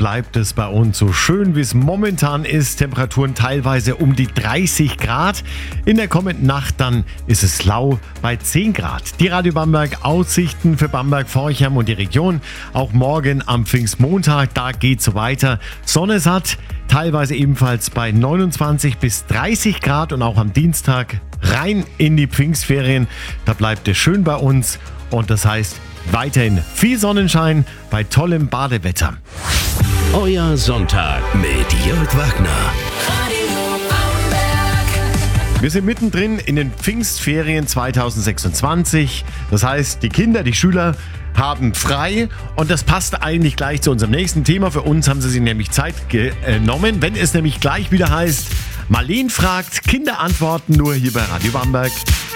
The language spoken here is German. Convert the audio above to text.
bleibt es bei uns so schön, wie es momentan ist. Temperaturen teilweise um die 30 Grad. In der kommenden Nacht dann ist es lau bei 10 Grad. Die Radio Bamberg Aussichten für Bamberg, Forchheim und die Region. Auch morgen am Pfingstmontag, da geht's so weiter. Sonne satt, teilweise ebenfalls bei 29 bis 30 Grad und auch am Dienstag rein in die Pfingstferien. Da bleibt es schön bei uns und das heißt weiterhin viel Sonnenschein bei tollem Badewetter. Euer Sonntag mit Jörg Wagner. Wir sind mittendrin in den Pfingstferien 2026. Das heißt, die Kinder, die Schüler haben frei und das passt eigentlich gleich zu unserem nächsten Thema. Für uns haben sie sich nämlich Zeit genommen, wenn es nämlich gleich wieder heißt, Marleen fragt, Kinder antworten, nur hier bei Radio Bamberg.